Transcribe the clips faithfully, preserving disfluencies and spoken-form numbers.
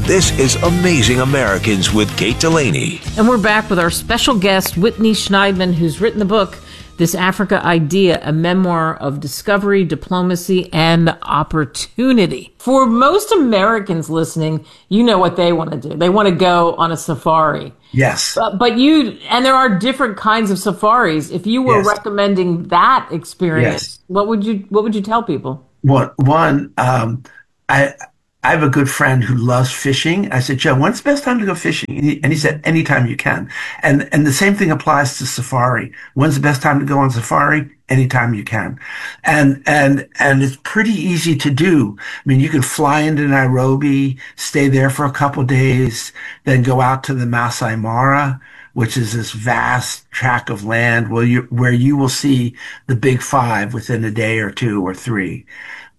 This is Amazing Americans with Kate Delaney. And we're back with our special guest, Whitney Schneidman, who's written the book, This Africa Idea, a memoir of discovery, diplomacy, and opportunity. For most Americans listening, you know what they want to do. They want to go on a safari. Yes. But, but you, and there are different kinds of safaris. If you were yes. recommending that experience, yes. what would you, what would you tell people? One, one, um, I, I have a good friend who loves fishing. I said, Joe, when's the best time to go fishing? And he, and he said, anytime you can. And, and the same thing applies to safari. When's the best time to go on safari? Anytime you can. And, and, and it's pretty easy to do. I mean, you can fly into Nairobi, stay there for a couple of days, then go out to the Masai Mara, which is this vast tract of land where you, where you will see the big five within a day or two or three.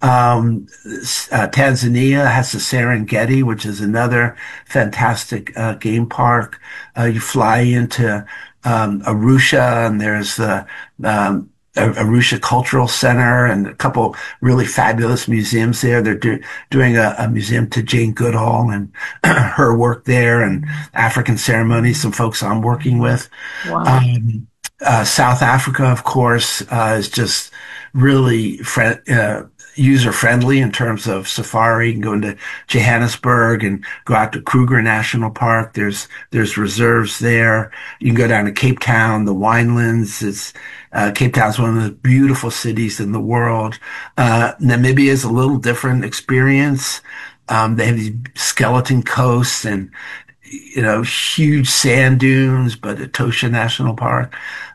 Um, uh, Tanzania has the Serengeti, which is another fantastic uh, game park. Uh, you fly into um, Arusha, and there's the um, Arusha Cultural Center and a couple really fabulous museums there. They're do, doing a, a museum to Jane Goodall and her work there, and African ceremonies, some folks I'm working with. Wow. Um, uh, South Africa, of course, uh, is just really friend, uh, user-friendly in terms of safari. You can go into Johannesburg and go out to Kruger National Park. There's there's reserves there. You can go down to Cape Town, the winelands. It's, uh, Cape Town's one of the beautiful cities in the world. Uh, Namibia is a little different experience. Um, they have these skeleton coasts and, you know, huge sand dunes, but Etosha National Park.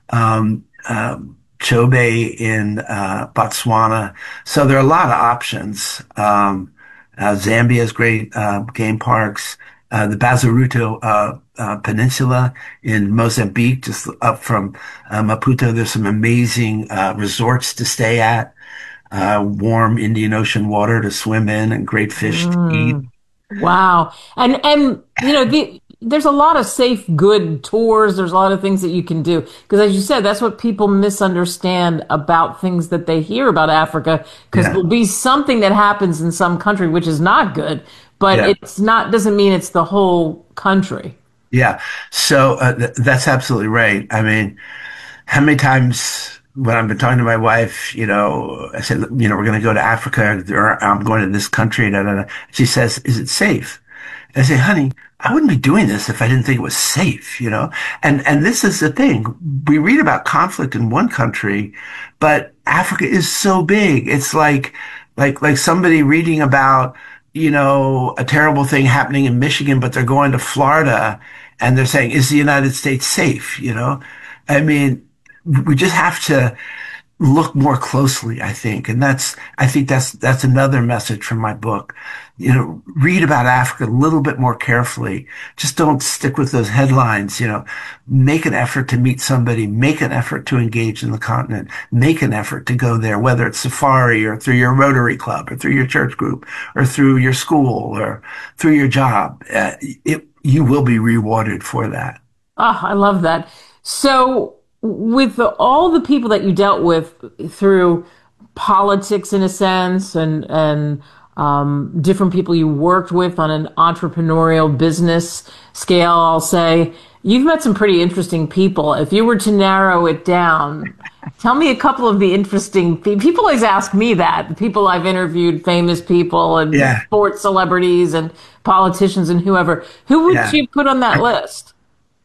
Um, um, Chobe in uh, Botswana. So there are a lot of options. Um, uh, Zambia has great uh, game parks. Uh, the Bazaruto uh, uh, Peninsula in Mozambique, just up from uh, Maputo, there's some amazing uh, resorts to stay at. Uh, warm Indian Ocean water to swim in and great fish mm. to eat. Wow. And, and you know, the, there's a lot of safe, good tours. There's a lot of things that you can do. Because as you said, that's what people misunderstand about things that they hear about Africa. Because yeah. there'll be something that happens in some country which is not good, but yeah. it's not, doesn't mean it's the whole country. Yeah. So uh, th- that's absolutely right. I mean, how many times when I've been talking to my wife, you know, I said, you know, we're going to go to Africa, or I'm going to this country. Da, da, da. She says, is it safe? And I say, honey, I wouldn't be doing this if I didn't think it was safe, you know? And, and this is the thing. We read about conflict in one country, but Africa is so big. It's like, like, like somebody reading about, you know, a terrible thing happening in Michigan, but they're going to Florida and they're saying, is the United States safe? You know? I mean, we just have to look more closely, I think. And that's, I think that's, that's another message from my book. You know, read about Africa a little bit more carefully. Just don't stick with those headlines, you know, make an effort to meet somebody, make an effort to engage in the continent, make an effort to go there, whether it's safari or through your Rotary Club or through your church group or through your school or through your job. Uh, it, you will be rewarded for that. Oh, I love that. So, with the, all the people that you dealt with through politics, in a sense, and and um, different people you worked with on an entrepreneurial business scale, I'll say, you've met some pretty interesting people. If you were to narrow it down, tell me a couple of the interesting people. People always ask me that. The people I've interviewed, famous people and yeah. sports celebrities and politicians and whoever. Who would yeah. you put on that list?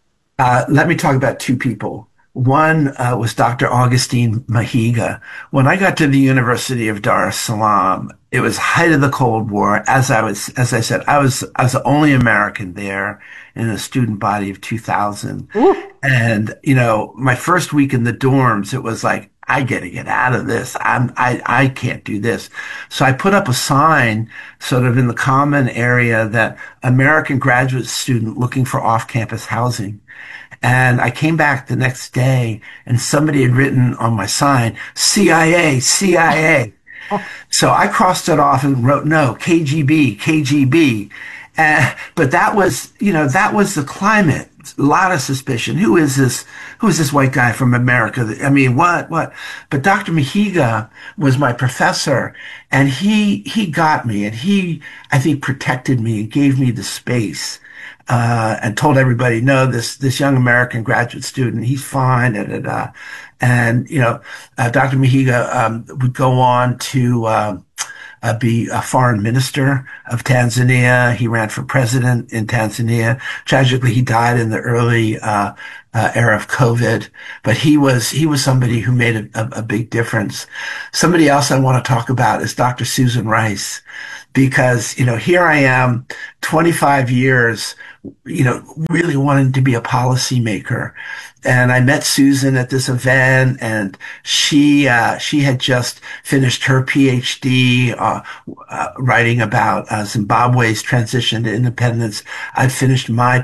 Uh, let me talk about two people. One uh, was Doctor Augustine Mahiga. When I got to the University of Dar es Salaam, it was height of the Cold War. As I was, as I said, I was, I was the only American there in a student body of two thousand. Ooh. And, you know, my first week in the dorms, it was like, I got to get out of this. I'm, I, I can't do this. So I put up a sign sort of in the common area that American graduate student looking for off-campus housing. And I came back the next day and somebody had written on my sign, C I A, C I A. So I crossed it off and wrote, no, K G B, K G B. And, but that was, you know, that was the climate. A lot of suspicion. Who is this? Who is this white guy from America? I mean, what, what? But Doctor Mejiga was my professor, and he, he got me, and he, I think, protected me and gave me the space, uh, and told everybody, no, this, this young American graduate student, he's fine, da, da, da. And, you know, uh, Doctor Mejiga, um, would go on to, um, Uh, be a foreign minister of Tanzania. He ran for president in Tanzania. Tragically, he died in the early uh, uh, era of COVID. But he was he was somebody who made a, a, a big difference. Somebody else I want to talk about is Doctor Susan Rice, because you know here I am, twenty-five years, you know, really wanting to be a policymaker. And I met Susan at this event, and she uh, she had just finished her PhD uh, uh, writing about uh, Zimbabwe's transition to independence. I'd finished my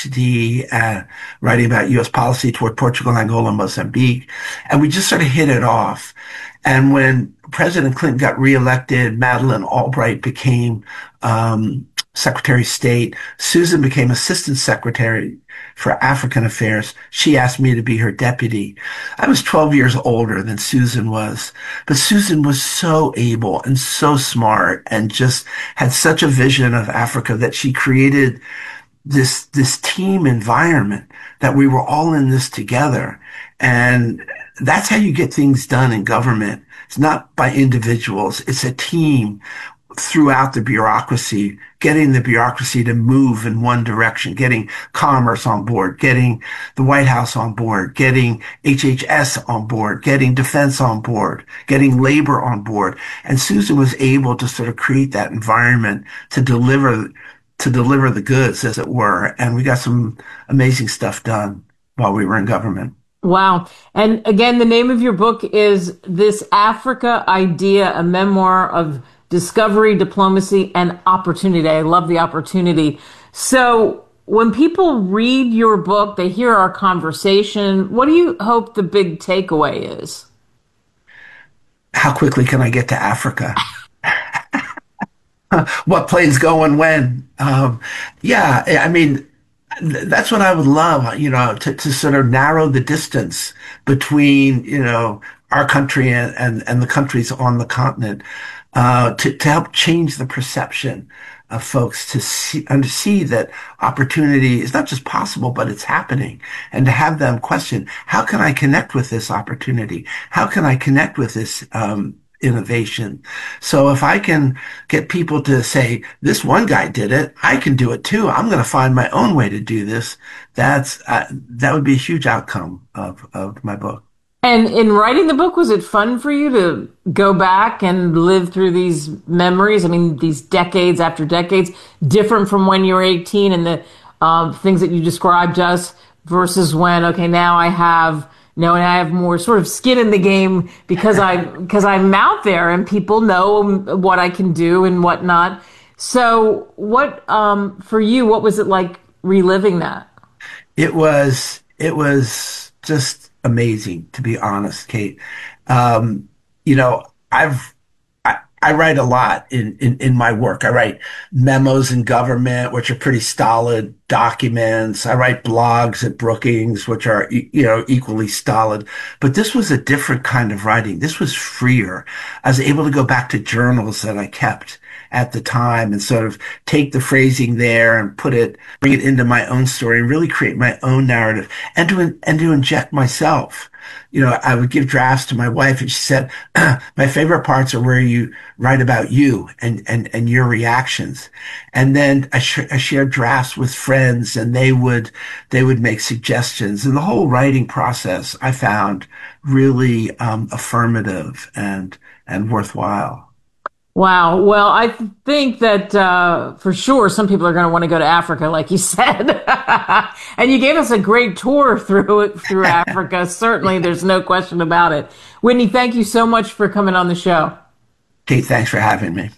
PhD uh, writing about U S policy toward Portugal, Angola, Mozambique, and we just sort of hit it off. And when President Clinton got reelected, Madeleine Albright became um, Secretary of State. Susan became Assistant Secretary for African Affairs. She asked me to be her deputy. I was twelve years older than Susan was, but Susan was so able and so smart and just had such a vision of Africa that she created this, this team environment that we were all in this together. And that's how you get things done in government. It's not by individuals. It's a team throughout the bureaucracy, getting the bureaucracy to move in one direction, getting Commerce on board, getting the White House on board, getting H H S on board, getting Defense on board, getting labor on board. And Susan was able to sort of create that environment to deliver, to deliver the goods, as it were. And we got some amazing stuff done while we were in government. Wow. And again, the name of your book is This Africa Idea, a memoir of discovery, diplomacy, and opportunity. I love the opportunity. So when people read your book, they hear our conversation, what do you hope the big takeaway is? How quickly can I get to Africa? What plane's going when? Um, yeah, I mean, that's what I would love, you know, to, to sort of narrow the distance between, you know, our country and, and, and the countries on the continent, uh, to, to help change the perception of folks to see, and to see that opportunity is not just possible, but it's happening. And to have them question, how can I connect with this opportunity? How can I connect with this, um, innovation? So if I can get people to say, this one guy did it, I can do it too. I'm going to find my own way to do this. That's, uh, that would be a huge outcome of, of my book. And in writing the book, was it fun for you to go back and live through these memories? I mean, these decades after decades, different from when you were eighteen and the uh, things that you described to us versus when, okay, now I have, you know, and I have more sort of skin in the game because I, because I'm out there and people know what I can do and whatnot. So what, um, for you, what was it like reliving that? It was, it was just amazing, to be honest, Kate. Um, you know, I've, I, I write a lot in, in, in my work. I write memos in government, which are pretty stolid documents. I write blogs at Brookings, which are, you know, equally stolid. But this was a different kind of writing. This was freer. I was able to go back to journals that I kept at the time and sort of take the phrasing there and put it, bring it into my own story and really create my own narrative and to, and to inject myself. You know, I would give drafts to my wife and she said, my favorite parts are where you write about you and, and, and your reactions. And then I, sh- I shared drafts with friends and they would, they would make suggestions. And the whole writing process I found really, um, affirmative and, and worthwhile. Wow. Well, I th- think that uh, for sure some people are going to want to go to Africa, like you said. And you gave us a great tour through it, through Africa. Certainly, there's no question about it. Whitney, thank you so much for coming on the show. Kate, thanks for having me.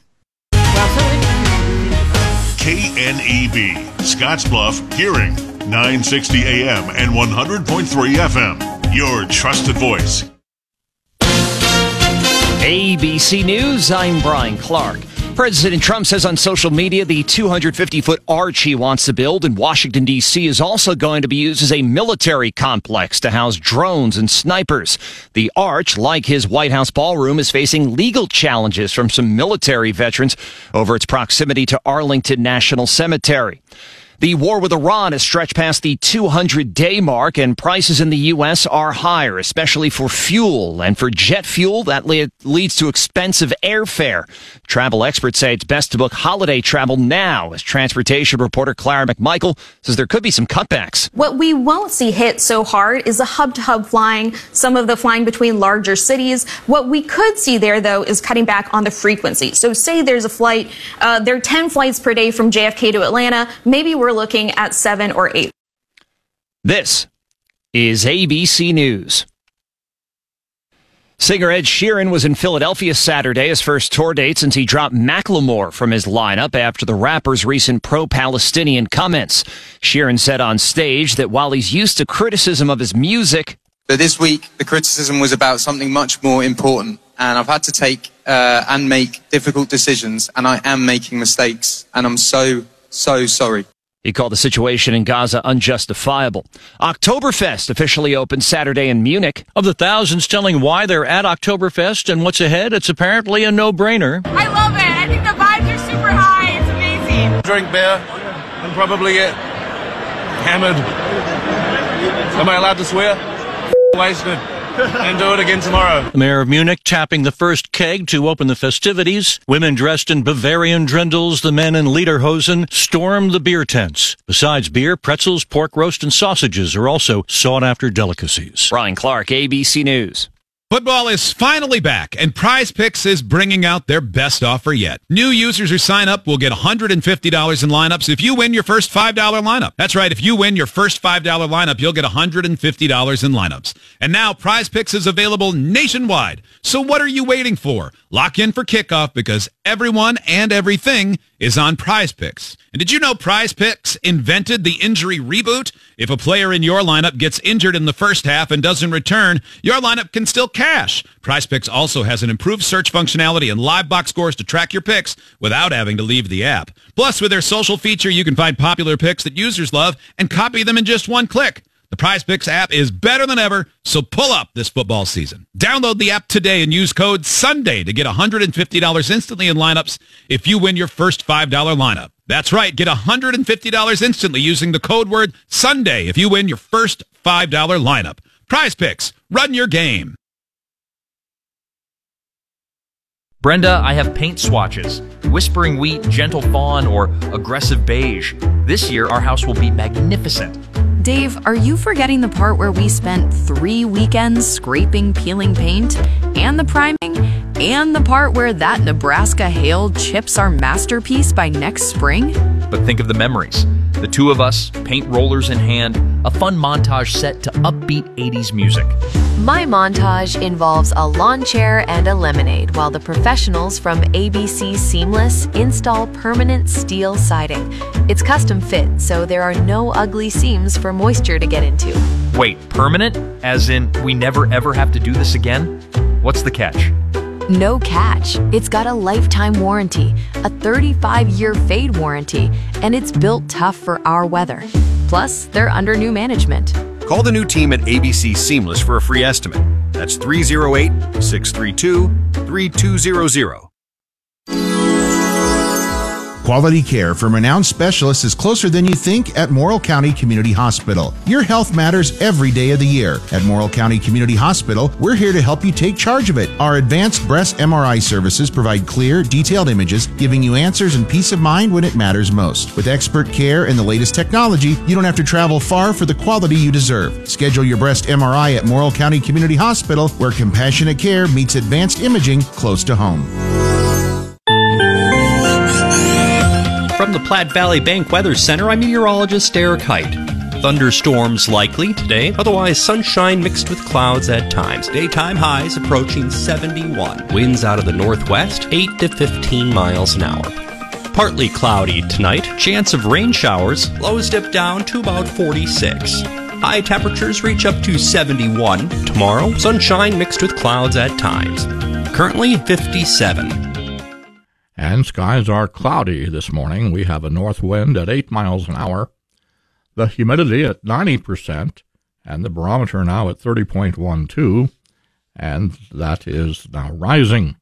K N E B, Scottsbluff, Hearing, nine sixty A M and one hundred point three F M. Your trusted voice. A B C News, I'm Brian Clark. President Trump says on social media the two hundred fifty foot arch he wants to build in Washington, D C is also going to be used as a military complex to house drones and snipers. The arch, like his White House ballroom, is facing legal challenges from some military veterans over its proximity to Arlington National Cemetery. The war with Iran has stretched past the two hundred day mark, and prices in the U S are higher, especially for fuel. And for jet fuel, that le- leads to expensive airfare. Travel experts say it's best to book holiday travel now, as transportation reporter Clara McMichael says there could be some cutbacks. What we won't see hit so hard is the hub-to-hub flying, some of the flying between larger cities. What we could see there, though, is cutting back on the frequency. So say there's a flight, uh, there are ten flights per day from J F K to Atlanta. Maybe we're looking at seven or eight. This is A B C News. Singer Ed Sheeran was in Philadelphia Saturday, his first tour date since he dropped Macklemore from his lineup after the rapper's recent pro-Palestinian comments. Sheeran said on stage that while he's used to criticism of his music, but this week the criticism was about something much more important, and I've had to take uh, and make difficult decisions, and I am making mistakes, and I'm so, so sorry. He called the situation in Gaza unjustifiable. Oktoberfest officially opened Saturday in Munich. Of the thousands telling why they're at Oktoberfest and what's ahead, it's apparently a no-brainer. I love it. I think the vibes are super high. It's amazing. Drink beer and probably get hammered. Am I allowed to swear? Wasted. And do it again tomorrow. The mayor of Munich tapping the first keg to open the festivities. Women dressed in Bavarian drindles, the men in lederhosen, storm the beer tents. Besides beer, pretzels, pork roast, and sausages are also sought-after delicacies. Brian Clark, A B C News. Football is finally back, and Prize Picks is bringing out their best offer yet. New users who sign up will get one hundred fifty dollars in lineups if you win your first five dollar lineup. That's right, if you win your first five dollar lineup, you'll get one hundred fifty dollars in lineups. And now Prize Picks is available nationwide. So what are you waiting for? Lock in for kickoff because everyone and everything is on Prize Picks. And did you know Prize Picks invented the injury reboot? If a player in your lineup gets injured in the first half and doesn't return, your lineup can still cash. Prize Picks also has an improved search functionality and live box scores to track your picks without having to leave the app. Plus, with their social feature, you can find popular picks that users love and copy them in just one click. The Prize Picks app is better than ever, so pull up this football season. Download the app today and use code SUNDAY to get one hundred fifty dollars instantly in lineups if you win your first five dollar lineup. That's right, get one hundred fifty dollars instantly using the code word SUNDAY if you win your first five dollar lineup. Prize Picks, run your game. Brenda, I have paint swatches. Whispering Wheat, Gentle Fawn, or Aggressive Beige. This year, our house will be magnificent. Dave, are you forgetting the part where we spent three weekends scraping, peeling paint, and the priming, and the part where that Nebraska hail chips our masterpiece by next spring? But think of the memories. The two of us, paint rollers in hand, a fun montage set to upbeat eighties music. My montage involves a lawn chair and a lemonade while the professionals from A B C Seamless install permanent steel siding. It's custom fit, so there are no ugly seams for moisture to get into. Wait, permanent? As in, we never ever have to do this again? What's the catch? No catch. It's got a lifetime warranty, a thirty-five year fade warranty, and it's built tough for our weather. Plus, they're under new management. Call the new team at A B C Seamless for a free estimate. That's three oh eight, six three two, three two zero zero. Quality care from renowned specialists is closer than you think at Morrill County Community Hospital. Your health matters every day of the year. At Morrill County Community Hospital, we're here to help you take charge of it. Our advanced breast M R I services provide clear, detailed images, giving you answers and peace of mind when it matters most. With expert care and the latest technology, you don't have to travel far for the quality you deserve. Schedule your breast M R I at Morrill County Community Hospital, where compassionate care meets advanced imaging close to home. From the Platte Valley Bank Weather Center, I'm meteorologist Eric Height. Thunderstorms likely today, otherwise sunshine mixed with clouds at times. Daytime highs approaching seventy-one. Winds out of the northwest, eight to fifteen miles an hour. Partly cloudy tonight, chance of rain showers, lows dip down to about forty-six. High temperatures reach up to seventy-one. Tomorrow, sunshine mixed with clouds at times. Currently fifty-seven. And skies are cloudy this morning. We have a north wind at eight miles an hour, the humidity at ninety percent, and the barometer now at thirty point one two, and that is now rising.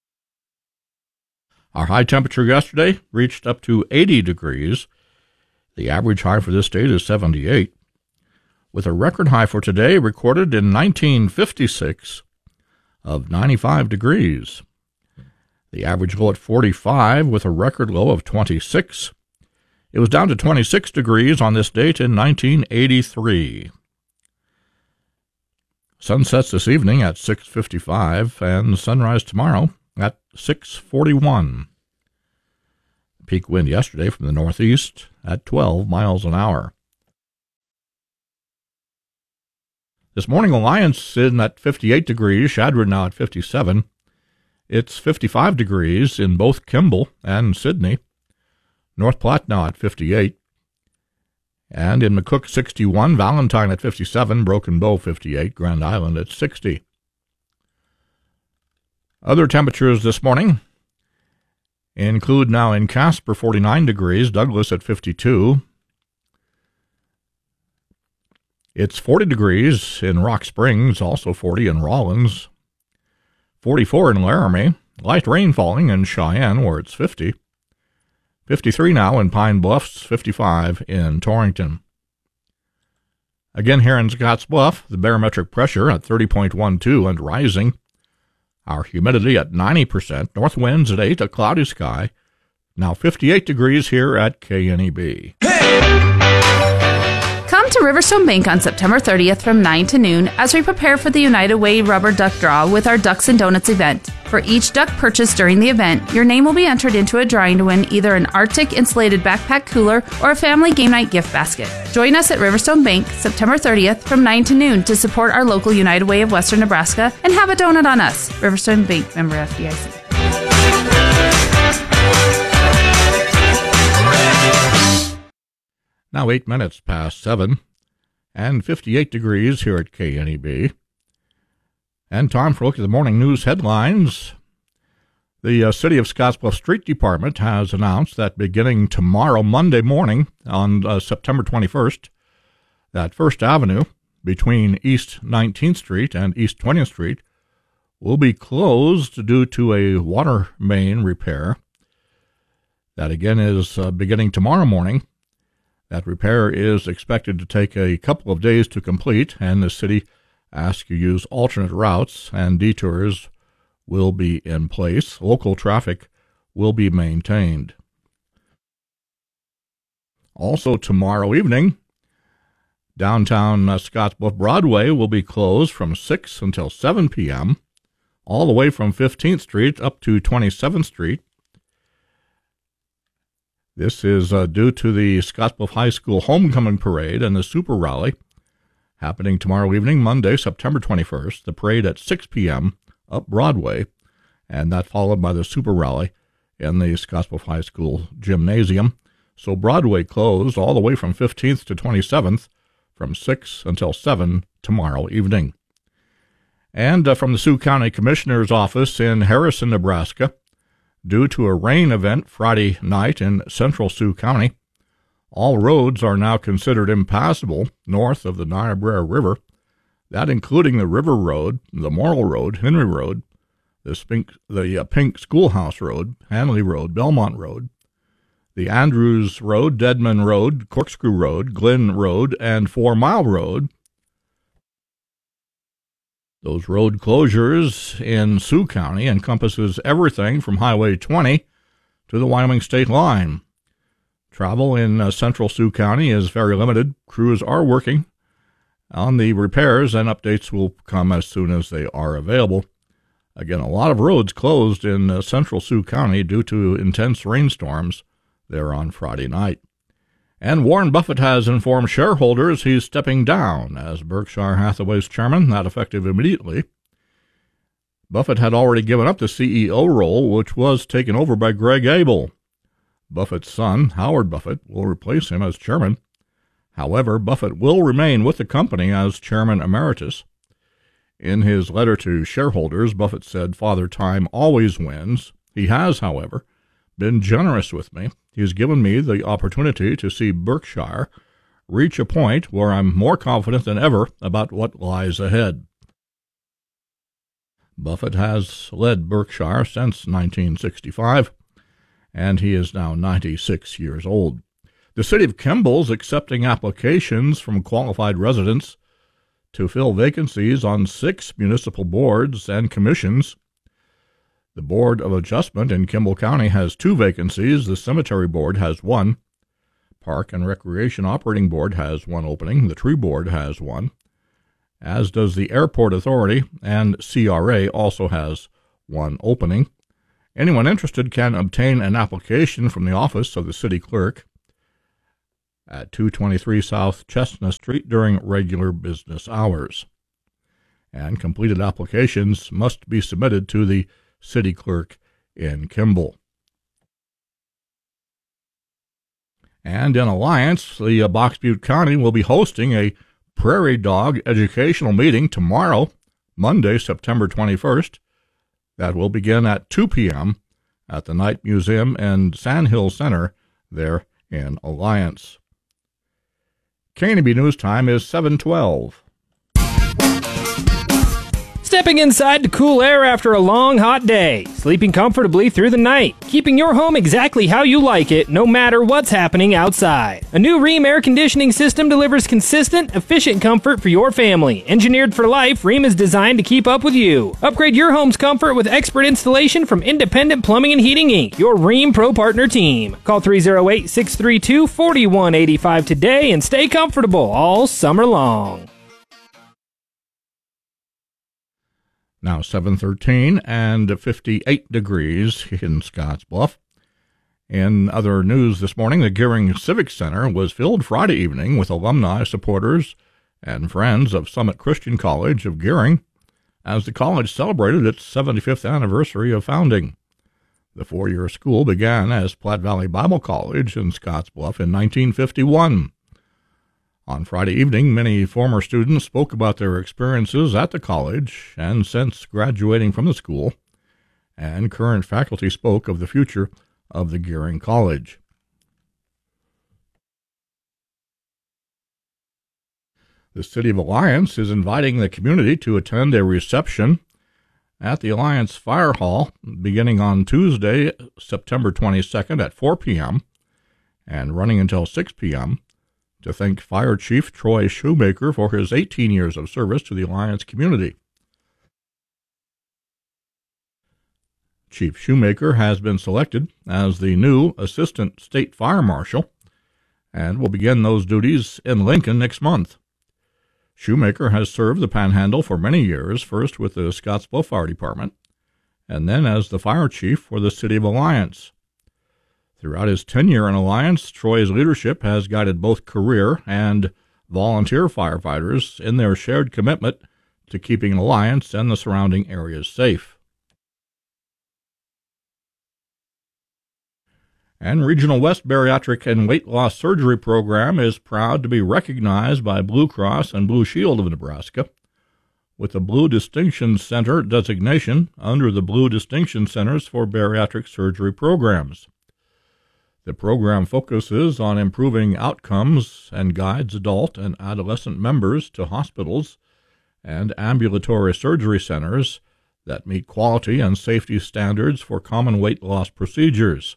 Our high temperature yesterday reached up to eighty degrees. The average high for this date is seventy-eight, with a record high for today recorded in nineteen fifty-six of ninety-five degrees. The average low at forty-five with a record low of twenty-six. It was down to twenty-six degrees on this date in nineteen eighty-three. Sunsets this evening at six fifty-five and sunrise tomorrow at six forty-one. Peak wind yesterday from the northeast at twelve miles an hour. This morning, Alliance in at fifty-eight degrees, Chadron now at fifty-seven. It's fifty-five degrees in both Kimball and Sydney. North Platte now at fifty-eight. And in McCook, sixty-one. Valentine at fifty-seven. Broken Bow, fifty-eight. Grand Island at sixty. Other temperatures this morning include now in Casper, forty-nine degrees. Douglas at fifty-two. It's forty degrees in Rock Springs, also forty in Rawlins. forty-four in Laramie, light rain falling in Cheyenne where it's fifty. fifty-three now in Pine Bluffs, fifty-five in Torrington. Again here in Scottsbluff, the barometric pressure at thirty point one two and rising. Our humidity at ninety percent, north winds at eight, a cloudy sky. Now fifty-eight degrees here at K N E B. Come to Riverstone Bank on September thirtieth from nine to noon as we prepare for the United Way Rubber Duck Draw with our Ducks and Donuts event. For each duck purchased during the event, your name will be entered into a drawing to win either an Arctic insulated backpack cooler or a family game night gift basket. Join us at Riverstone Bank September thirtieth from nine to noon to support our local United Way of Western Nebraska and have a donut on us. Riverstone Bank, member F D I C. Now eight minutes past seven, and fifty-eight degrees here at K N E B. And time for a look at the morning news headlines. The uh, City of Scottsbluff Street Department has announced that beginning tomorrow, Monday morning, on uh, September twenty-first, that First Avenue between East nineteenth Street and East twentieth Street will be closed due to a water main repair. That again is uh, beginning tomorrow morning. That repair is expected to take a couple of days to complete, and the city asks you use alternate routes, and detours will be in place. Local traffic will be maintained. Also tomorrow evening, downtown uh, Scottsbluff Broadway will be closed from six until seven p.m., all the way from fifteenth Street up to twenty-seventh Street. This is uh, due to the Scottsbluff High School Homecoming Parade and the Super Rally happening tomorrow evening, Monday, September twenty-first. The parade at six p.m. up Broadway, and that followed by the Super Rally in the Scottsbluff High School Gymnasium. So Broadway closed all the way from fifteenth to twenty-seventh from six until seven tomorrow evening. And uh, from the Sioux County Commissioner's Office in Harrison, Nebraska, due to a rain event Friday night in central Sioux County, all roads are now considered impassable north of the Niobrara River, that including the River Road, the Morrill Road, Henry Road, the, Spink, the uh, Pink Schoolhouse Road, Hanley Road, Belmont Road, the Andrews Road, Deadman Road, Corkscrew Road, Glen Road, and Four Mile Road. Those road closures in Sioux County encompasses everything from Highway twenty to the Wyoming state line. Travel in uh, central Sioux County is very limited. Crews are working on the repairs, and updates will come as soon as they are available. Again, a lot of roads closed in uh, central Sioux County due to intense rainstorms there on Friday night. And Warren Buffett has informed shareholders he's stepping down as Berkshire Hathaway's chairman, not effective immediately. Buffett had already given up the C E O role, which was taken over by Greg Abel. Buffett's son, Howard Buffett, will replace him as chairman. However, Buffett will remain with the company as chairman emeritus. In his letter to shareholders, Buffett said Father Time always wins. He has, however, been generous with me. He's given me the opportunity to see Berkshire reach a point where I'm more confident than ever about what lies ahead. Buffett has led Berkshire since nineteen sixty-five, and he is now ninety-six years old. The city of Kimball's accepting applications from qualified residents to fill vacancies on six municipal boards and commissions. The Board of Adjustment in Kimball County has two vacancies. The Cemetery Board has one. Park and Recreation Operating Board has one opening. The Tree Board has one, as does the Airport Authority, and C R A also has one opening. Anyone interested can obtain an application from the office of the city clerk at two twenty-three South Chestnut Street during regular business hours. And completed applications must be submitted to the city clerk in Kimball. And in Alliance, the uh, Box Butte County will be hosting a prairie dog educational meeting tomorrow, Monday, September twenty-first. That will begin at two p.m. at the Knight Museum and Sandhill Center there in Alliance. K N B News Time is seven twelve. Stepping inside to cool air after a long, hot day. Sleeping comfortably through the night. Keeping your home exactly how you like it, no matter what's happening outside. A new Rheem air conditioning system delivers consistent, efficient comfort for your family. Engineered for life, Rheem is designed to keep up with you. Upgrade your home's comfort with expert installation from Independent Plumbing and Heating, Incorporated, your Rheem Pro Partner team. Call three oh eight, six three two, four one eight five today and stay comfortable all summer long. Now seven thirteen and fifty-eight degrees in Scottsbluff. In other news this morning, the Gearing Civic Center was filled Friday evening with alumni, supporters, and friends of Summit Christian College of Gearing as the college celebrated its seventy-fifth anniversary of founding. The four-year school began as Platte Valley Bible College in Scottsbluff in nineteen fifty-one. On Friday evening, many former students spoke about their experiences at the college and since graduating from the school, and current faculty spoke of the future of the Gearing College. The City of Alliance is inviting the community to attend a reception at the Alliance Fire Hall beginning on Tuesday, September twenty-second at four p.m. and running until six p.m. to thank Fire Chief Troy Shoemaker for his eighteen years of service to the Alliance community. Chief Shoemaker has been selected as the new Assistant State Fire Marshal and will begin those duties in Lincoln next month. Shoemaker has served the Panhandle for many years, first with the Scottsbluff Fire Department and then as the Fire Chief for the City of Alliance. Throughout his tenure in Alliance, Troy's leadership has guided both career and volunteer firefighters in their shared commitment to keeping Alliance and the surrounding areas safe. And Regional West Bariatric and Weight Loss Surgery Program is proud to be recognized by Blue Cross and Blue Shield of Nebraska with the Blue Distinction Center designation under the Blue Distinction Centers for Bariatric Surgery Programs. The program focuses on improving outcomes and guides adult and adolescent members to hospitals and ambulatory surgery centers that meet quality and safety standards for common weight loss procedures.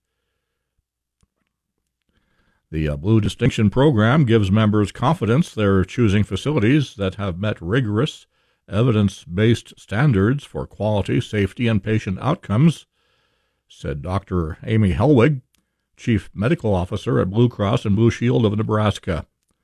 The uh, Blue Distinction Program gives members confidence they're choosing facilities that have met rigorous, evidence-based standards for quality, safety, and patient outcomes, said Doctor Amy Helwig, Chief Medical Officer at Blue Cross and Blue Shield of Nebraska.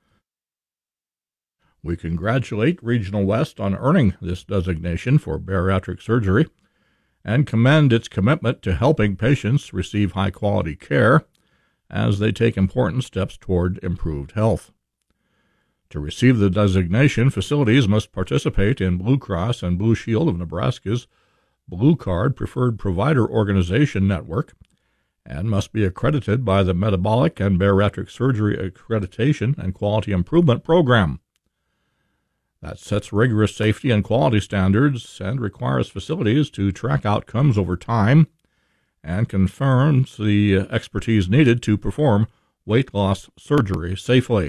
We congratulate Regional West on earning this designation for bariatric surgery and commend its commitment to helping patients receive high-quality care as they take important steps toward improved health. To receive the designation, facilities must participate in Blue Cross and Blue Shield of Nebraska's Blue Card Preferred Provider Organization Network and must be accredited by the Metabolic and Bariatric Surgery Accreditation and Quality Improvement Program. That sets rigorous safety and quality standards and requires facilities to track outcomes over time and confirms the expertise needed to perform weight loss surgery safely.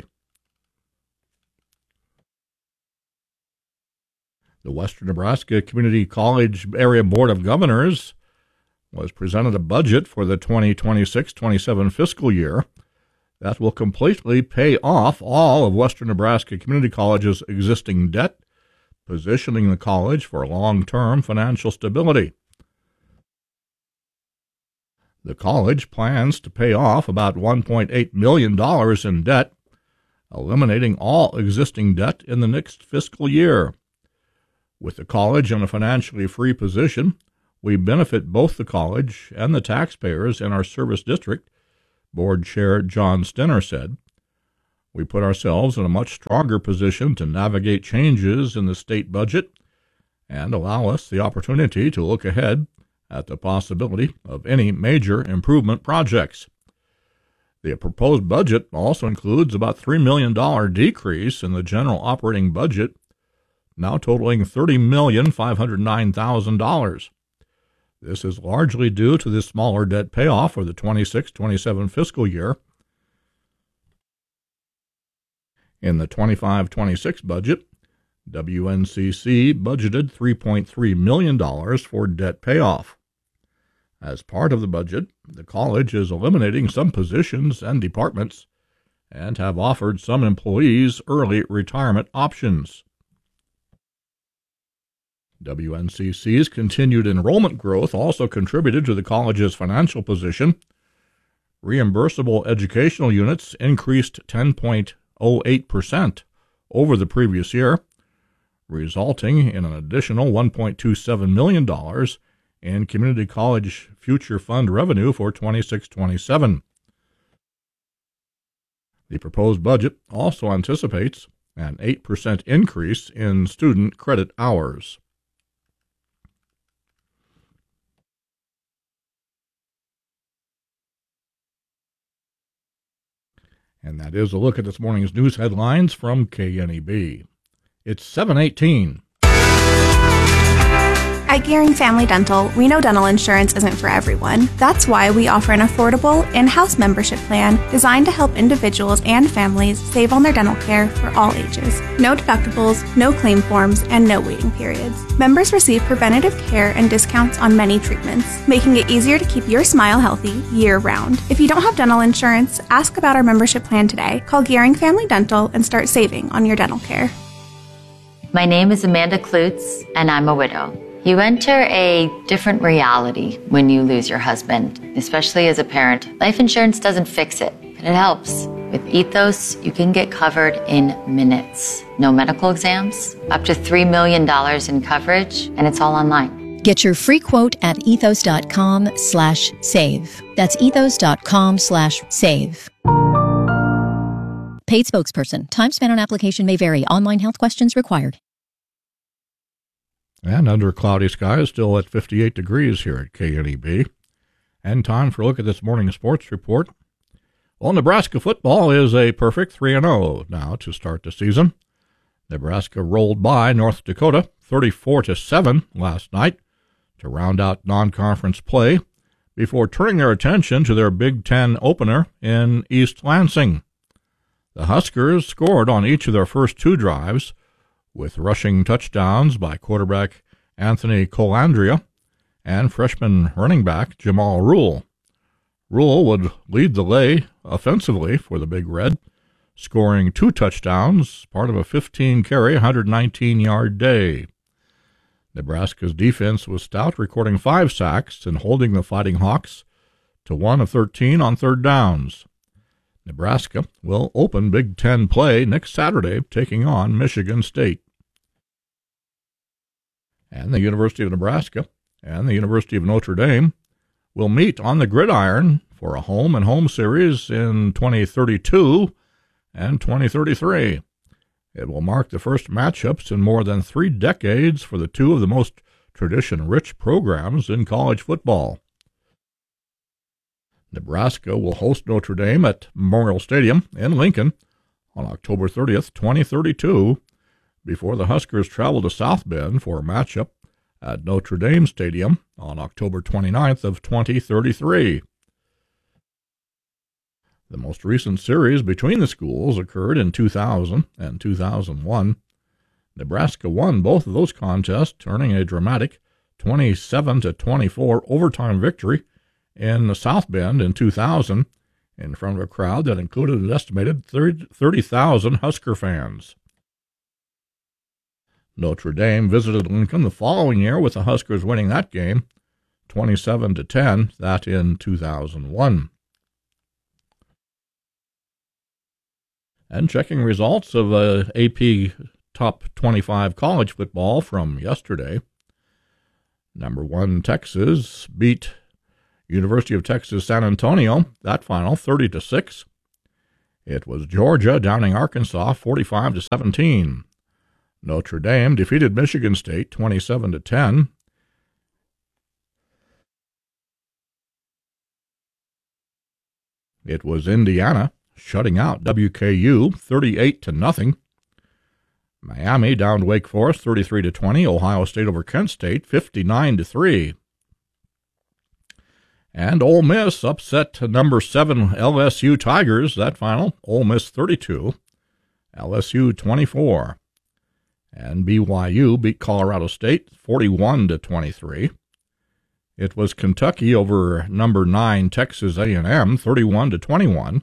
The Western Nebraska Community College Area Board of Governors was presented a budget for the twenty twenty-six twenty-seven fiscal year that will completely pay off all of Western Nebraska Community College's existing debt, positioning the college for long-term financial stability. The college plans to pay off about one point eight million dollars in debt, eliminating all existing debt in the next fiscal year. With the college in a financially free position, we benefit both the college and the taxpayers in our service district, Board Chair John Stenner said. We put ourselves in a much stronger position to navigate changes in the state budget and allow us the opportunity to look ahead at the possibility of any major improvement projects. The proposed budget also includes about three million dollars decrease in the general operating budget, now totaling thirty million five hundred nine thousand dollars. This is largely due to the smaller debt payoff for the twenty-six twenty-seven fiscal year. In the twenty-five twenty-six budget, W N C C budgeted three point three million dollars for debt payoff. As part of the budget, the college is eliminating some positions and departments and have offered some employees early retirement options. W N C C's continued enrollment growth also contributed to the college's financial position. Reimbursable educational units increased ten point zero eight percent over the previous year, resulting in an additional one point two seven million dollars in Community College Future Fund revenue for twenty-six twenty-seven. The proposed budget also anticipates an eight percent increase in student credit hours. And that is a look at this morning's news headlines from K N E B. It's seven eighteen. At Gearing Family Dental, we know dental insurance isn't for everyone. That's why we offer an affordable in-house membership plan designed to help individuals and families save on their dental care for all ages. No deductibles, no claim forms, and no waiting periods. Members receive preventative care and discounts on many treatments, making it easier to keep your smile healthy year-round. If you don't have dental insurance, ask about our membership plan today. Call Gearing Family Dental and start saving on your dental care. My name is Amanda Klutz, and I'm a widow. You enter a different reality when you lose your husband, especially as a parent. Life insurance doesn't fix it, but it helps. With Ethos, you can get covered in minutes. No medical exams, up to three million dollars in coverage, and it's all online. Get your free quote at ethos.com slash save. That's ethos.com slash save. Paid spokesperson. Time spent on application may vary. Online health questions required. And under cloudy skies, still at fifty-eight degrees here at K N E B. And time for a look at this morning's sports report. Well, Nebraska football is a perfect three and oh now to start the season. Nebraska rolled by North Dakota thirty-four to seven last night to round out non-conference play before turning their attention to their Big Ten opener in East Lansing. The Huskers scored on each of their first two drives, with rushing touchdowns by quarterback Anthony Colandrea and freshman running back Jamal Rule. Rule would lead the way offensively for the Big Red, scoring two touchdowns, part of a fifteen-carry, one hundred nineteen-yard day. Nebraska's defense was stout, recording five sacks and holding the Fighting Hawks to one of thirteen on third downs. Nebraska will open Big Ten play next Saturday, taking on Michigan State. And the University of Nebraska and the University of Notre Dame will meet on the gridiron for a home-and-home series in twenty thirty-two and twenty thirty-three. It will mark the first matchups in more than three decades for the two of the most tradition-rich programs in college football. Nebraska will host Notre Dame at Memorial Stadium in Lincoln on October thirtieth, twenty thirty-two, before the Huskers travel to South Bend for a matchup at Notre Dame Stadium on October twenty-ninth of twenty thirty-three. The most recent series between the schools occurred in two thousand and two thousand one. Nebraska won both of those contests, earning a dramatic twenty-seven to twenty-four overtime victory in South Bend in two thousand in front of a crowd that included an estimated thirty thousand Husker fans. Notre Dame visited Lincoln the following year with the Huskers winning that game twenty-seven to ten, that in two thousand one. And checking results of uh, A P Top twenty-five college football from yesterday. Number one, Texas beat University of Texas San Antonio, that final thirty to six. It was Georgia downing Arkansas forty-five to seventeen. Notre Dame defeated Michigan State twenty-seven to ten. It was Indiana shutting out W K U thirty-eight to nothing. Miami downed Wake Forest thirty-three to twenty. Ohio State over Kent State fifty-nine to three. And Ole Miss upset number seven L S U Tigers, that final. Ole Miss thirty-two, L S U twenty-four. And B Y U beat Colorado State forty-one to twenty-three. It was Kentucky over number nine Texas A and M thirty-one to twenty-one.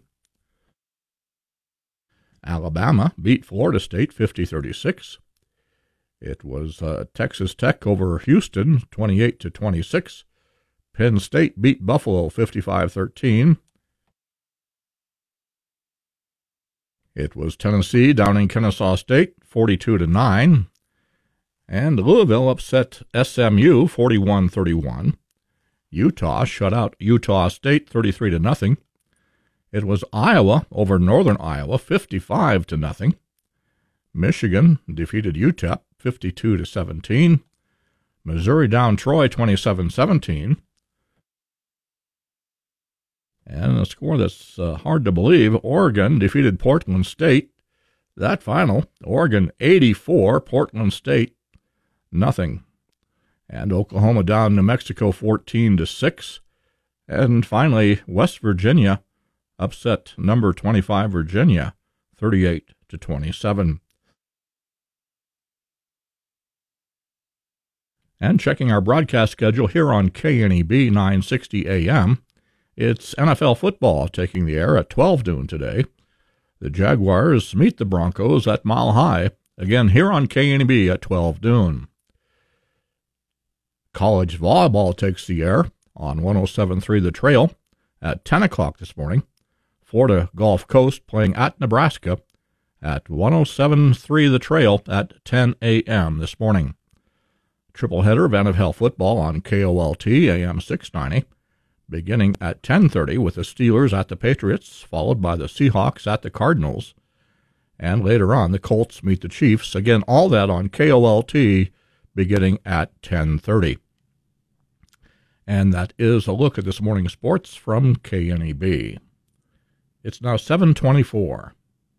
Alabama beat Florida State fifty to thirty-six. It was uh, Texas Tech over Houston twenty-eight to twenty-six. Penn State beat Buffalo fifty-five thirteen. It was Tennessee downing Kennesaw State forty-two to nine. And Louisville upset S M U forty-one thirty-one. Utah shut out Utah State thirty-three to nothing. It was Iowa over Northern Iowa fifty-five to nothing. Michigan defeated U T E P fifty-two to seventeen. Missouri down Troy twenty-seven seventeen. And a score that's uh, hard to believe, Oregon defeated Portland State. That final, Oregon eighty-four, Portland State nothing. And Oklahoma down New Mexico fourteen to six. And finally, West Virginia upset number twenty-five Virginia thirty-eight to twenty-seven. And checking our broadcast schedule here on K N E B nine sixty A M, it's N F L football taking the air at twelve noon today. The Jaguars meet the Broncos at Mile High, again here on K N E B at twelve noon. College volleyball takes the air on one oh seven point three The Trail at ten o'clock this morning. Florida Gulf Coast playing at Nebraska at one oh seven point three The Trail at ten a.m. this morning. Triple header of N F L football on K O L T A M six ninety, beginning at ten thirty with the Steelers at the Patriots, followed by the Seahawks at the Cardinals. And later on, the Colts meet the Chiefs. Again, all that on K O L T beginning at ten thirty. And that is a look at this morning's sports from K N E B. It's now seven twenty-four.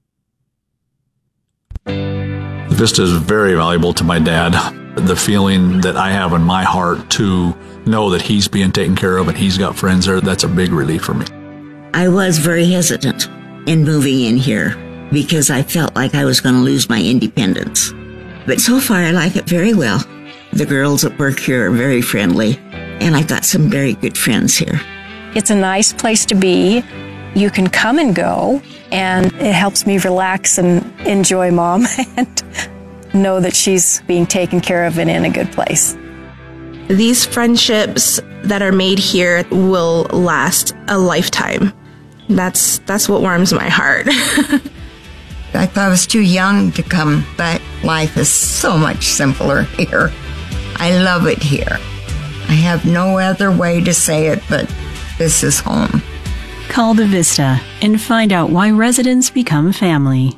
Vista is very valuable to my dad. The feeling that I have in my heart to know that he's being taken care of and he's got friends there, that's a big relief for me. I was very hesitant in moving in here because I felt like I was going to lose my independence. But so far I like it very well. The girls at work here are very friendly, and I've got some very good friends here. It's a nice place to be. You can come and go, and it helps me relax and enjoy Mom and know that she's being taken care of and in a good place. These friendships that are made here will last a lifetime. That's that's what warms my heart. I thought I was too young to come, but life is so much simpler here. I love it here. I have no other way to say it, but this is home. Call the Vista and find out why residents become family.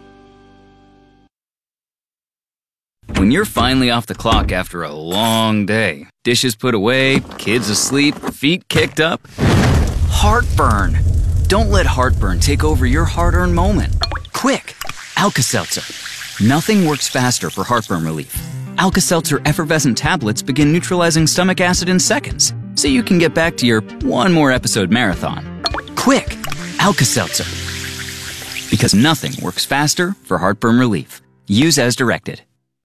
When you're finally off the clock after a long day, dishes put away, kids asleep, feet kicked up, heartburn. Don't let heartburn take over your hard-earned moment. Quick, Alka-Seltzer. Nothing works faster for heartburn relief. Alka-Seltzer effervescent tablets begin neutralizing stomach acid in seconds, so you can get back to your one more episode marathon. Quick, Alka-Seltzer. Because nothing works faster for heartburn relief. Use as directed.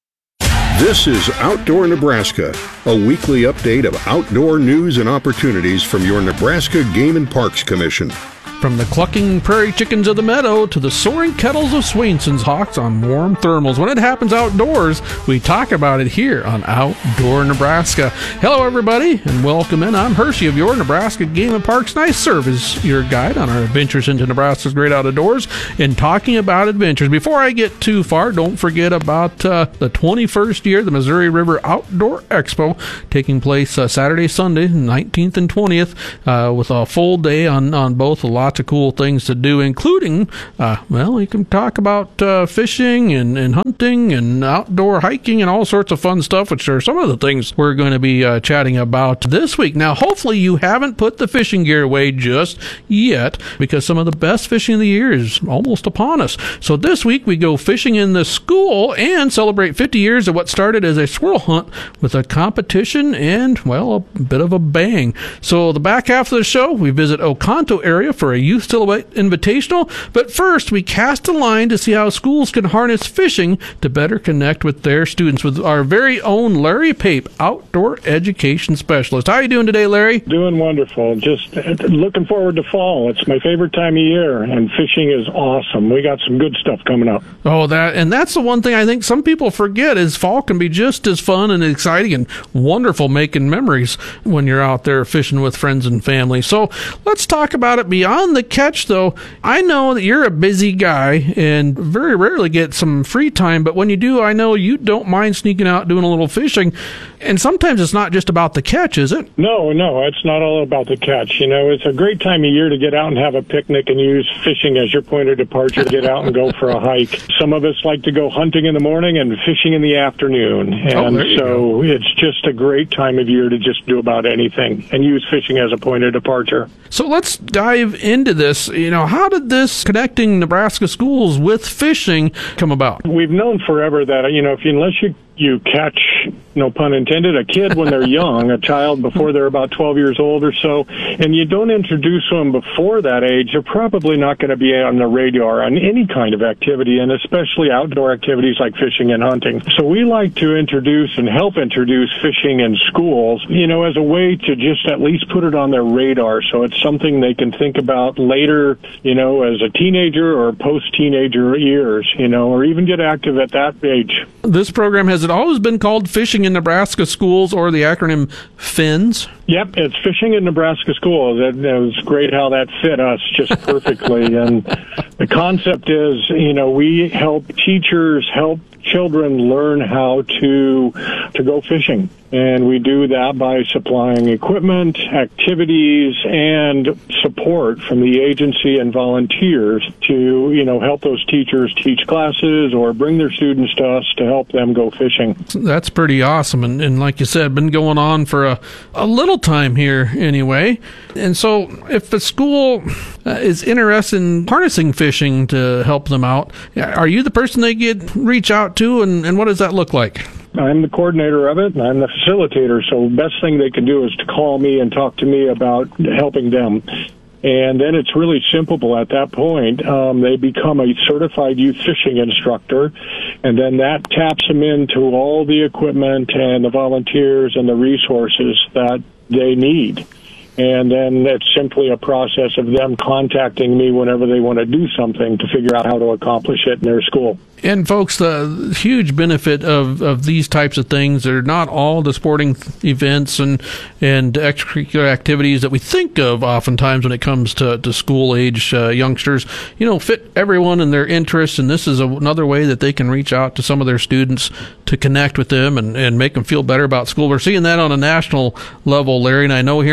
This is Outdoor Nebraska, a weekly update of outdoor news and opportunities from your Nebraska Game and Parks Commission. From the clucking prairie chickens of the meadow to the soaring kettles of Swainson's hawks on warm thermals. When it happens outdoors, we talk about it here on Outdoor Nebraska. Hello, everybody, and welcome in. I'm Hershey of your Nebraska Game and Parks, and I serve as your guide on our adventures into Nebraska's great outdoors and talking about adventures. Before I get too far, don't forget about uh, the twenty-first year, the Missouri River Outdoor Expo, taking place uh, Saturday, Sunday, nineteenth and twentieth, uh, with a full day on, on both. A lot of cool things to do, including, uh, well, you can talk about uh, fishing and, and hunting and outdoor hiking and all sorts of fun stuff, which are some of the things we're going to be uh, chatting about this week. Now, hopefully you haven't put the fishing gear away just yet, because some of the best fishing of the year is almost upon us. So this week we go fishing in the school and celebrate fifty years of what started as a squirrel hunt with a competition and, well, a bit of a bang. So the back half of the show, we visit Oconto area for a Youth Silhouette Invitational, but first we cast a line to see how schools can harness fishing to better connect with their students with our very own Larry Pape, Outdoor Education Specialist. How are you doing today, Larry? Doing wonderful. Just looking forward to fall. It's my favorite time of year, and fishing is awesome. We got some good stuff coming up. Oh, that and that's the one thing I think some people forget is fall can be just as fun and exciting and wonderful, making memories when you're out there fishing with friends and family. So let's talk about it beyond the catch, though. I know that you're a busy guy and very rarely get some free time, but when you do, I know you don't mind sneaking out doing a little fishing. And sometimes it's not just about the catch, is it? No, no, it's not all about the catch. You know, it's a great time of year to get out and have a picnic and use fishing as your point of departure, get out and go for a hike. Some of us like to go hunting in the morning and fishing in the afternoon. And oh, there you so go. It's just a great time of year to just do about anything and use fishing as a point of departure. So let's dive into this. You know, how did this connecting Nebraska schools with fishing come about? We've known forever that, you know, if you, unless you you catch, no pun intended, a kid when they're young, a child before they're about twelve years old or so, and you don't introduce them before that age, they're probably not going to be on the radar on any kind of activity, and especially outdoor activities like fishing and hunting. So we like to introduce and help introduce fishing in schools, you know, as a way to just at least put it on their radar, so it's something they can think about later, you know, as a teenager or post-teenager years, you know, or even get active at that age. This program, has it always been called Fishing in Nebraska Schools, or the acronym FINS? Yep, it's Fishing in Nebraska Schools. It, it was great how that fit us just perfectly. And the concept is, you know, we help teachers help children learn how to to go fishing. And we do that by supplying equipment, activities, and support from the agency and volunteers to, you know, help those teachers teach classes or bring their students to us to help them go fishing. That's pretty awesome. And, and like you said, been going on for a, a little time here anyway. And so if the school uh, is interested in harnessing fishing to help them out, are you the person they get reach out to, and, and what does that look like? I'm the coordinator of it, and I'm the facilitator, so the best thing they can do is to call me and talk to me about helping them. And then it's really simple at that point. Um, they become a certified youth fishing instructor, and then that taps them into all the equipment and the volunteers and the resources that they need. And then it's simply a process of them contacting me whenever they want to do something to figure out how to accomplish it in their school. And folks, the huge benefit of, of these types of things are not all the sporting events and and extracurricular activities that we think of oftentimes when it comes to, to school-age uh, youngsters, you know, fit everyone and their interests, and this is a, another way that they can reach out to some of their students to connect with them and, and make them feel better about school. We're seeing that on a national level, Larry, and I know here in Nebraska,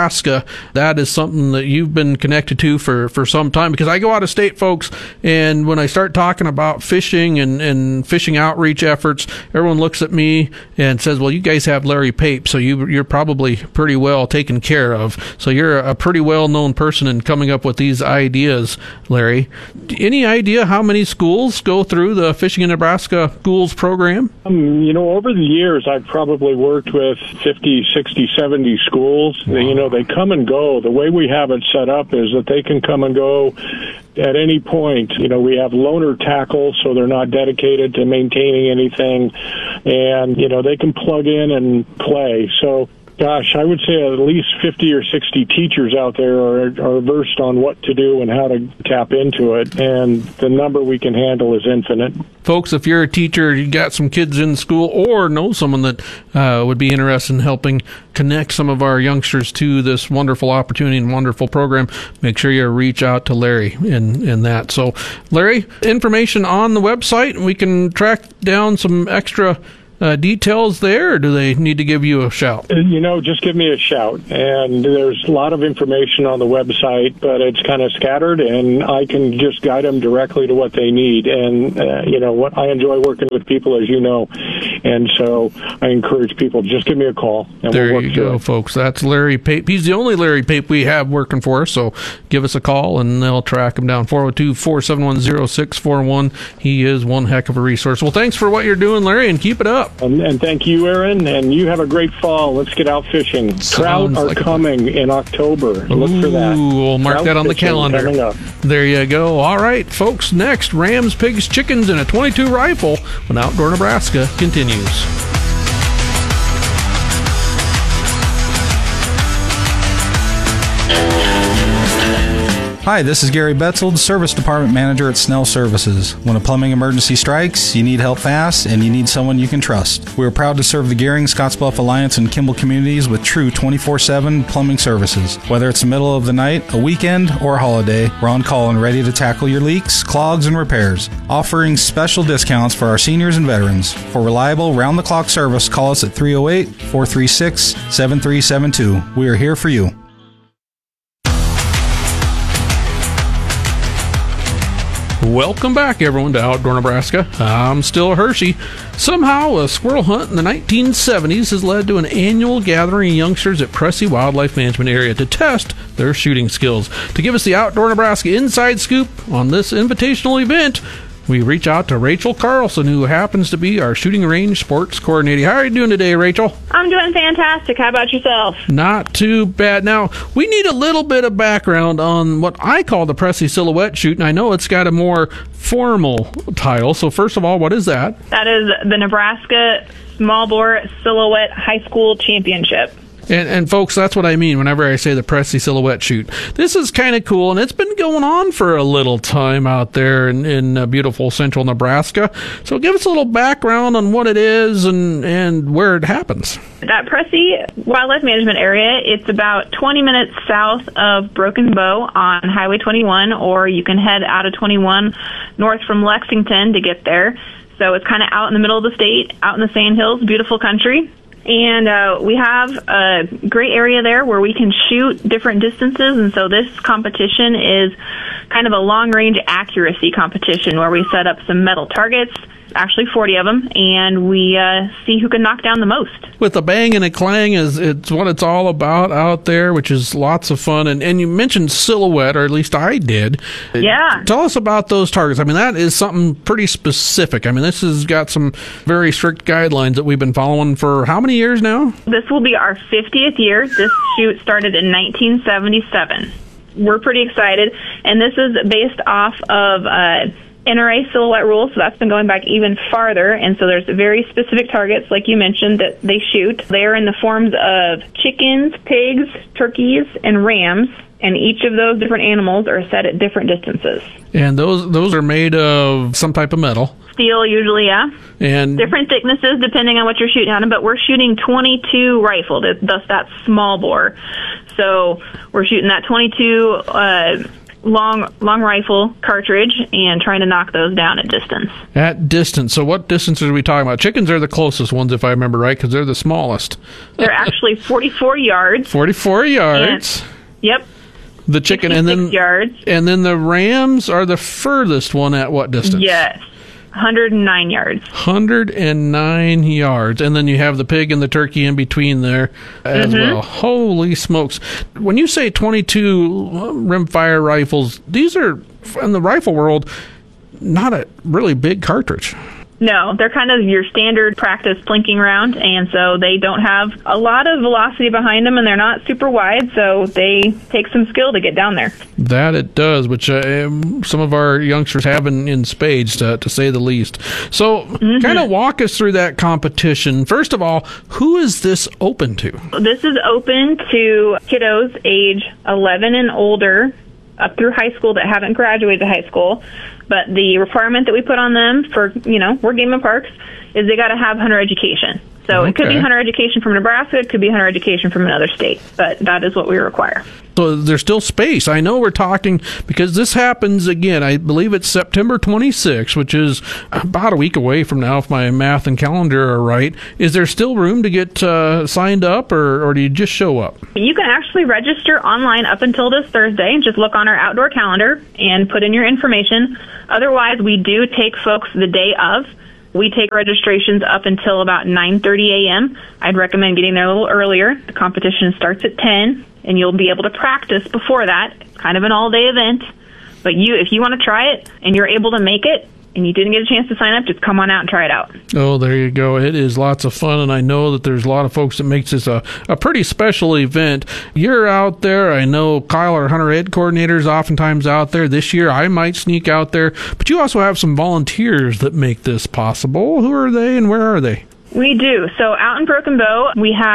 Nebraska. That is something that you've been connected to for, for some time, because I go out of state, folks, and when I start talking about fishing and, and fishing outreach efforts, everyone looks at me and says, well, you guys have Larry Pape, so you, you're probably pretty well taken care of. So you're a pretty well-known person in coming up with these ideas, Larry. Any idea how many schools go through the Fishing in Nebraska Schools program? Um, you know, over the years, I've probably worked with fifty, sixty, seventy schools. Wow. You know, they come and go. The way we have it set up is that they can come and go at any point. You know, we have loaner tackle, so they're not dedicated to maintaining anything. And, you know, they can plug in and play. So, gosh, I would say at least fifty or sixty teachers out there are, are versed on what to do and how to tap into it. And the number we can handle is infinite. Folks, if you're a teacher, you got some kids in school, or know someone that uh, would be interested in helping connect some of our youngsters to this wonderful opportunity and wonderful program, make sure you reach out to Larry in, in that. So, Larry, information on the website, we can track down some extra Uh, details there, or do they need to give you a shout? You know, just give me a shout. And there's a lot of information on the website, but it's kind of scattered, and I can just guide them directly to what they need. And, uh, you know, what I enjoy working with people, as you know. And so I encourage people, just give me a call. And there we'll work you through go, it. folks. That's Larry Pape. He's the only Larry Pape we have working for us, so give us a call, and they'll track him down. four oh two, four seven one, oh six four one. He is one heck of a resource. Well, thanks for what you're doing, Larry, and keep it up. And, and thank you, Aaron, and you have a great fall. Let's get out fishing. Sounds Trout are like coming in October. Look Ooh, for that. We'll mark Trout that on the fishing calendar. coming up. There you go. All right, folks, next, Rams, Pigs, Chickens, and a twenty-two rifle when Outdoor Nebraska continues. Hi, this is Gary Betzold, Service Department Manager at Snell Services. When a plumbing emergency strikes, you need help fast, and you need someone you can trust. We are proud to serve the Gehring, Scottsbluff Alliance, and Kimball communities with true twenty-four seven plumbing services. Whether it's the middle of the night, a weekend, or a holiday, we're on call and ready to tackle your leaks, clogs, and repairs. Offering special discounts for our seniors and veterans. For reliable, round-the-clock service, call us at three oh eight, four three six, seven three seven two. We are here for you. Welcome back, everyone, to Outdoor Nebraska. I'm still Hershey. Somehow, a squirrel hunt in the nineteen seventies has led to an annual gathering of youngsters at Pressey Wildlife Management Area to test their shooting skills. To give us the Outdoor Nebraska inside scoop on this invitational event, we reach out to Rachel Carlson, who happens to be our shooting range sports coordinator. How are you doing today, Rachel? I'm doing fantastic. How about yourself? Not too bad. Now, we need a little bit of background on what I call the Pressey Silhouette Shoot, and I know it's got a more formal title. So first of all, what is that? That is the Nebraska Small Bore Silhouette High School Championship. And, and folks, that's what I mean whenever I say the Pressey Silhouette Shoot. This is kind of cool, and it's been going on for a little time out there in, in uh, beautiful central Nebraska. So give us a little background on what it is and, and where it happens. That Pressey Wildlife Management Area, it's about twenty minutes south of Broken Bow on Highway twenty-one, or you can head out of twenty-one north from Lexington to get there. So it's kind of out in the middle of the state, out in the Sandhills, beautiful country. And uh, we have a great area there where we can shoot different distances. And so this competition is kind of a long-range accuracy competition where we set up some metal targets, actually forty of them, and we uh, see who can knock down the most. With a bang and a clang is it's what it's all about out there, which is lots of fun. And, and you mentioned silhouette, or at least I did. Yeah. Tell us about those targets. I mean, that is something pretty specific. I mean, this has got some very strict guidelines that we've been following for how many years now? This will be our fiftieth year. This shoot started in nineteen seventy-seven. We're pretty excited, and this is based off of uh, N R A silhouette rules, so that's been going back even farther, and so there's very specific targets, like you mentioned, that they shoot. They are in the forms of chickens, pigs, turkeys, and rams, and each of those different animals are set at different distances. And those those are made of some type of metal. Steel, usually, yeah. And different thicknesses depending on what you're shooting on, but we're shooting twenty-two rifled, thus that small bore. So we're shooting that twenty-two uh, long long rifle cartridge and trying to knock those down at distance. At distance. So what distance are we talking about? Chickens are the closest ones, if I remember right, because they're the smallest. They're actually forty-four yards. forty-four yards. And, yep. The chicken, and then yards. And then the rams are the furthest one at what distance? Yes. one hundred nine yards. one hundred nine yards. And then you have the pig and the turkey in between there as mm-hmm. well. Holy smokes. When you say twenty-two rimfire rifles, these are, in the rifle world, not a really big cartridge. No, they're kind of your standard practice plinking round, and so they don't have a lot of velocity behind them, and they're not super wide, so they take some skill to get down there. That it does, which uh, some of our youngsters have in, in spades, to, to say the least. So mm-hmm. kind of walk us through that competition. First of all, who is this open to? This is open to kiddos age eleven and older, up through high school that haven't graduated high school. But the requirement that we put on them for, you know, we're Game and Parks, is they got to have hunter education. So okay. It could be hunter education from Nebraska, it could be hunter education from another state, but that is what we require. So there's still space. I know we're talking, because this happens again, I believe it's September twenty-sixth, which is about a week away from now, if my math and calendar are right. Is there still room to get uh, signed up, or, or do you just show up? You can actually register online up until this Thursday. Just look on our outdoor calendar and put in your information. Otherwise, we do take folks the day of. We take registrations up until about nine thirty a.m. I'd recommend getting there a little earlier. The competition starts at ten, and you'll be able to practice before that. It's kind of an all-day event. But you, if you want to try it and you're able to make it, and you didn't get a chance to sign up, just come on out and try it out. Oh, there you go. It is lots of fun, and I know that there's a lot of folks that makes this a, a pretty special event. You're out there. I know Kyle, our hunter ed coordinator, is oftentimes out there. This year, I might sneak out there. But you also have some volunteers that make this possible. Who are they, and where are they? We do. So out in Broken Bow, we have